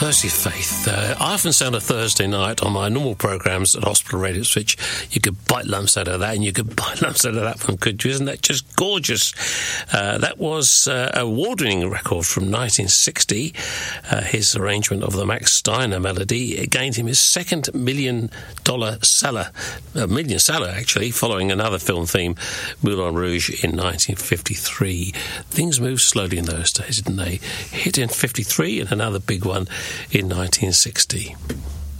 Percy Faith. I often say on a Thursday night on my normal programmes at Hospital Radio Switch, you could bite lumps out of that and you could bite lumps out of that one, could you? Isn't that just gorgeous? That was a award-winning record from 1960. His arrangement of the Max Steiner melody, it gained him his second $1 million seller, actually, following another film theme, Moulin Rouge, in 1953. Things moved slowly in those days, didn't they? Hit in 53 and another big one in 1960.